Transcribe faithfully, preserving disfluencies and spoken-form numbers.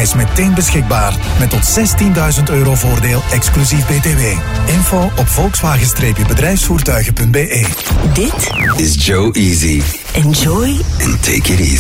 Hij is meteen beschikbaar met tot zestienduizend euro voordeel exclusief B T W. Info op volkswagen bedrijfsvoertuigen punt b e. Dit is Joe Easy. Enjoy and take it easy.